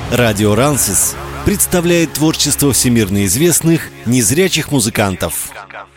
Радио Рансис представляет творчество всемирно известных незрячих музыкантов.